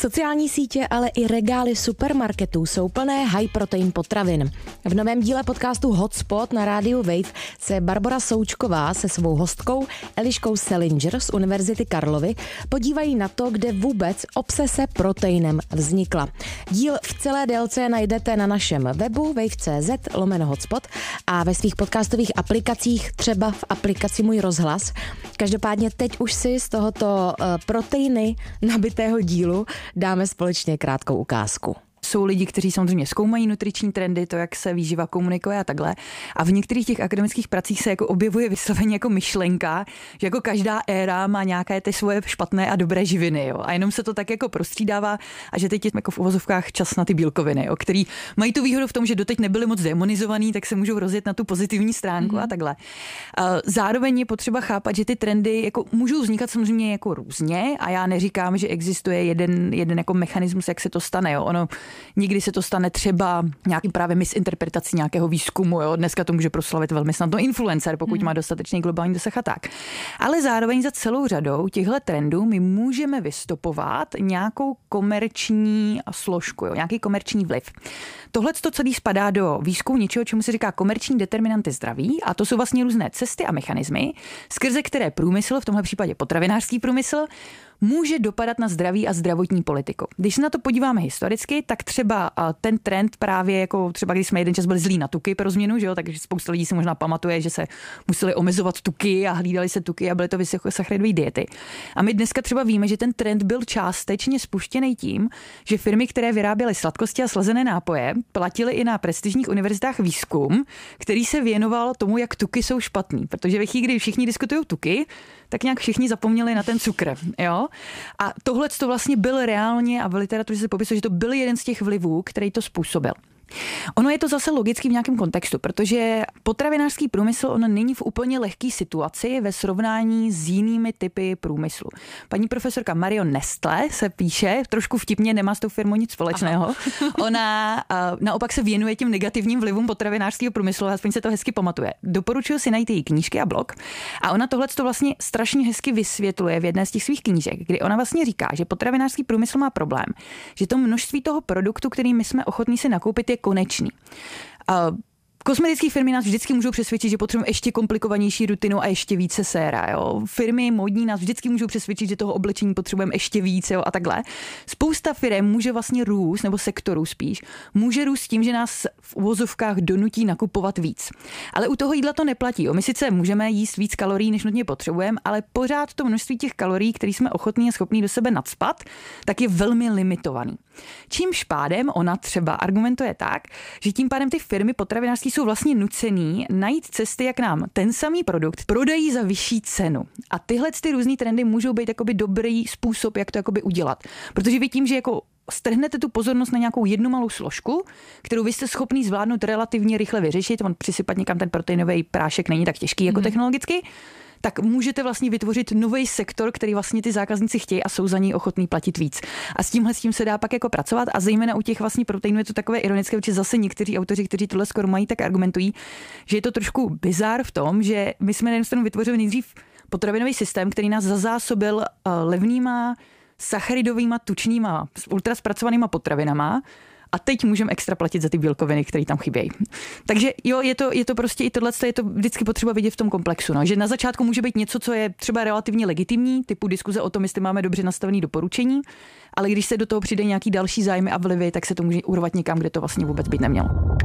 Sociální sítě, ale i regály supermarketů jsou plné high protein potravin. V novém díle podcastu Hotspot na rádiu Wave se Barbora Součková se svou hostkou Eliškou Selinger z Univerzity Karlovy podívají na to, kde vůbec obsese proteinem vznikla. Díl v celé délce najdete na našem webu wave.cz/hotspot a ve svých podcastových aplikacích, třeba v aplikaci Můj rozhlas. Každopádně teď už si z tohoto proteiny nabitého dílu dáme společně krátkou ukázku. Jsou lidi, kteří samozřejmě zkoumají nutriční trendy, to, jak se výživa komunikuje a takhle. A v některých těch akademických pracích se jako objevuje vysloveně jako myšlenka, že jako každá éra má nějaké ty svoje špatné a dobré živiny. Jo? A jenom se to tak jako prostřídává a že teď je jako v uvozovkách čas na ty bílkoviny, jo? Který mají tu výhodu v tom, že doteď nebyly moc demonizovaný, tak se můžou rozjet na tu pozitivní stránku a takhle. Zároveň je potřeba chápat, že ty trendy jako můžou vznikat samozřejmě jako různě a já neříkám, že existuje jeden jako mechanismus, jak se to stane. Jo? Ono někdy se to stane třeba nějakým právě misinterpretací nějakého výzkumu. Jo? Dneska to může proslavit velmi snadno influencer, pokud má dostatečný globální dosah a tak. Ale zároveň za celou řadou těchto trendů my můžeme vystopovat nějakou komerční složku, jo? Nějaký komerční vliv. Tohle to celý spadá do výzkumu něčeho, čemu se říká komerční determinanty zdraví, a to jsou vlastně různé cesty a mechanismy, skrze které průmysl, v tomhle případě potravinářský průmysl, může dopadat na zdraví a zdravotní politiku. Když se na to podíváme historicky, tak třeba ten trend právě jako třeba když jsme jeden čas byli zlí na tuky pro změnu, že jo, takže spousta lidí si možná pamatuje, že se museli omezovat tuky a hlídali se tuky a byly to vysokosacharidové diety. A my dneska třeba víme, že ten trend byl částečně spuštěný tím, že firmy, které vyráběly sladkosti a slazené nápoje, platily i na prestižních univerzitách výzkum, který se věnoval tomu, jak tuky jsou špatný, protože ve chvíli, kdy všichni diskutují tuky, tak nějak všichni zapomněli na ten cukr, jo? A tohle to vlastně byl reálně a v literatuře se popisuje, že to byl jeden z těch vlivů, který to způsobil. Ono je to zase logicky v nějakém kontextu, protože potravinářský průmysl on není v úplně lehké situaci ve srovnání s jinými typy průmyslu. Paní profesorka Marion Nestlé se píše, trošku vtipně, nemá s tou firmou nic společného. Aha. Ona naopak se věnuje těm negativním vlivům potravinářského průmyslu, aspoň se to hezky pamatuje. Doporučuji si najít její knížky a blog. A ona tohle to vlastně strašně hezky vysvětluje v jedné z těch svých knížek, kdy ona vlastně říká, že potravinářský průmysl má problém, že to množství toho produktu, který my jsme ochotní si nakoupit, je konečný. Kosmetické firmy nás vždycky můžou přesvědčit, že potřebujeme ještě komplikovanější rutinu a ještě více séra. Jo. Firmy modní nás vždycky můžou přesvědčit, že toho oblečení potřebujeme ještě více, jo, a takhle. Spousta firem může vlastně růst, nebo sektorů spíš, může růst tím, že nás v uvozovkách donutí nakupovat víc. Ale u toho jídla to neplatí. Jo. My sice můžeme jíst víc kalorií, než nutně potřebujeme, ale pořád to množství těch kalorií, které jsme ochotní a schopní do sebe nacpat, tak je velmi limitovaný. Čímž pádem ona třeba argumentuje tak, že tím pádem ty firmy potravinářské jsou vlastně nucený najít cesty, jak nám ten samý produkt prodají za vyšší cenu. A tyhle ty různý trendy můžou být jakoby dobrý způsob, jak to jakoby udělat. Protože vy tím, že jako strhnete tu pozornost na nějakou jednu malou složku, kterou vy jste schopný zvládnout relativně rychle vyřešit, on přisypat někam ten proteinový prášek není tak těžký jako technologicky, tak můžete vlastně vytvořit nový sektor, který vlastně ty zákazníci chtějí a jsou za něj ochotní platit víc. A s tímhle se dá pak jako pracovat a zejména u těch vlastně proteinů je to takové ironické, protože zase někteří autoři, kteří tohle skoro mají, tak argumentují, že je to trošku bizár v tom, že my jsme na jednu stranu vytvořili nejdřív potravinový systém, který nás zazásobil levnýma, sacharidovýma, tučnýma, ultraspracovanýma potravinama. A teď můžeme extra platit za ty bílkoviny, které tam chybějí. Takže jo, je to prostě i tohle, je to vždycky potřeba vidět v tom komplexu. No. Že na začátku může být něco, co je třeba relativně legitimní, typu diskuze o tom, jestli máme dobře nastavené doporučení, ale když se do toho přijde nějaký další zájmy a vlivy, tak se to může urvat někam, kde to vlastně vůbec být nemělo.